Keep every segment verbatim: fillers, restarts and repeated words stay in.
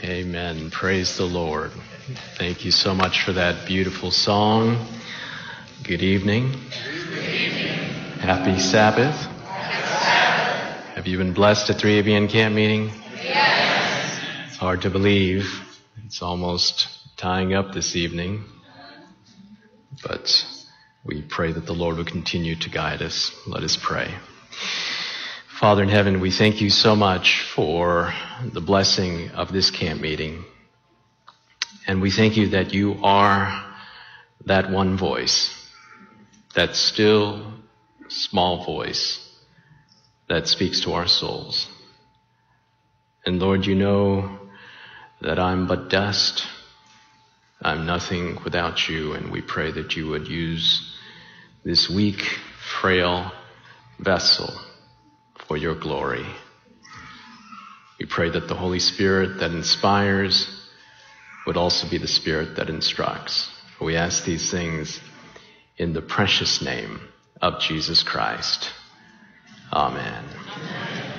Amen. Praise the Lord. Thank you so much for that beautiful song. Good evening. Good evening. Happy Sabbath. Happy Sabbath. Have you been blessed at three A B N camp meeting? Yes. It's hard to believe. It's almost tying up this evening. But we pray that the Lord will continue to guide us. Let us pray. Father in heaven, we thank you so much for the blessing of this camp meeting. And we thank you that you are that one voice, that still small voice that speaks to our souls. And Lord, you know that I'm but dust. I'm nothing without you, and we pray that you would use this weak, frail vessel for your glory. We pray that the Holy Spirit that inspires would also be the Spirit that instructs. We ask these things in the precious name of Jesus Christ. Amen. Amen.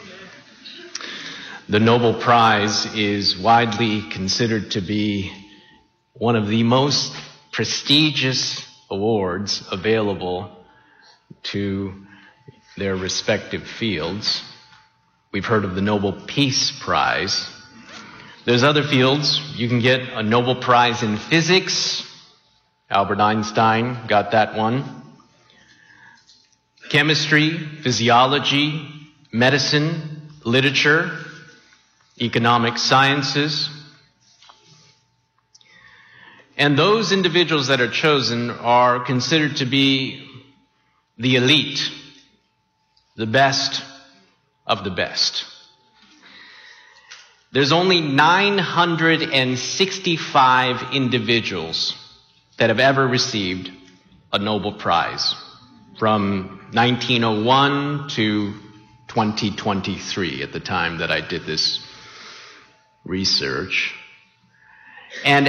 The Nobel Prize is widely considered to be one of the most prestigious awards available to their respective fields. We've heard of the Nobel Peace Prize. There's other fields. You can get a Nobel Prize in physics. Albert Einstein got that one. Chemistry, physiology, medicine, literature, economic sciences. And those individuals that are chosen are considered to be the elite, the best of the best. There's only nine hundred sixty-five individuals that have ever received a Nobel Prize from nineteen oh one to twenty twenty-three at the time that I did this research. And